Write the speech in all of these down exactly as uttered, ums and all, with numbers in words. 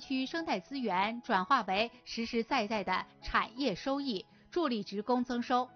区生态资源转化为实实在在的产业收益，助力职工增收。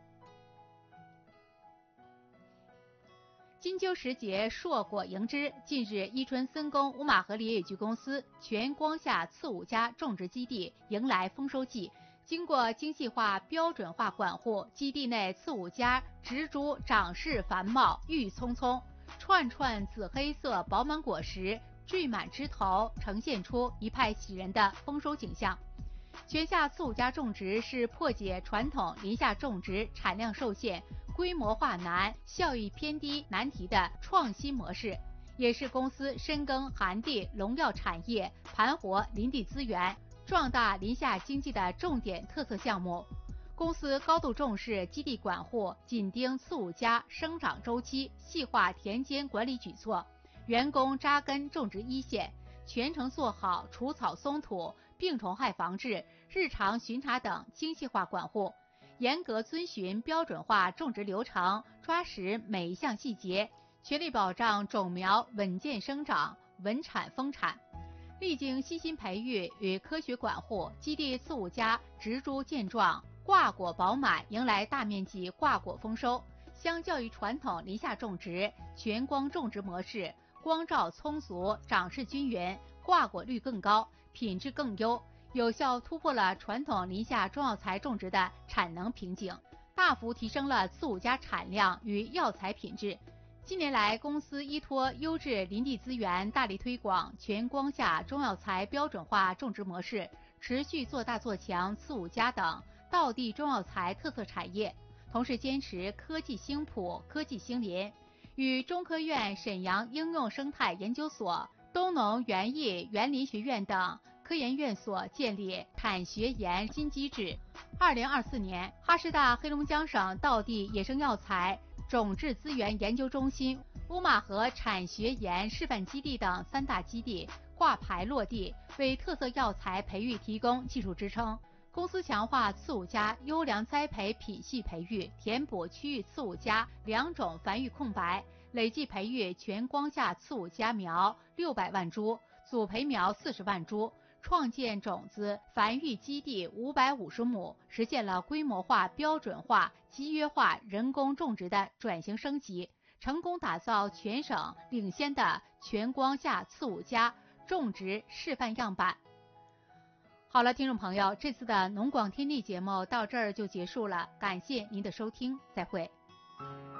金秋时节，硕果迎之。近日，伊春森工乌马河林业局公司全光下次五家种植基地迎来丰收季。经过精细化、标准化管护，基地内次五家植株长势繁茂，郁郁葱葱，串串紫黑色饱满果实缀满枝头，呈现出一派喜人的丰收景象。全下次五家种植是破解传统林下种植产量受限、规模化难、效益偏低难题的创新模式，也是公司深耕寒地农药产业、盘活林地资源、壮大林下经济的重点特色项目。公司高度重视基地管护，紧盯次五家生长周期，细化田间管理举措，员工扎根种植一线，全程做好除草松土、病虫害防治、日常巡查等精细化管护，严格遵循标准化种植流程，抓实每一项细节，全力保障种苗稳健生长、稳产丰产。历经悉心培育与科学管护，基地次五家植株健壮，挂果饱满，迎来大面积挂果丰收。相较于传统林下种植，全光种植模式光照充足，长势均匀，挂果率更高，品质更优，有效突破了传统林下中药材种植的产能瓶颈，大幅提升了次五家产量与药材品质。近年来，公司依托优质林地资源，大力推广全光下中药材标准化种植模式，持续做大做强次五家等道地中药材特色产业，同时坚持科技兴圃、科技兴林，与中科院沈阳应用生态研究所、东农园艺园林学院等科研院所建立产学研新机制。二零二四年，哈师大黑龙江省道地野生药材种质资源研究中心、乌马河产学研示范基地等三大基地挂牌落地，为特色药材培育提供技术支撑。公司强化次五家优良栽培品系培育，填补区域次五家两种繁育空白，累计培育全光下次五家苗六百万株，组培苗四十万株，创建种子繁育基地五百五十亩，实现了规模化、标准化、集约化人工种植的转型升级，成功打造全省领先的全光下次五家种植示范样板。好了，听众朋友，这次的农广天地节目到这儿就结束了，感谢您的收听，再会。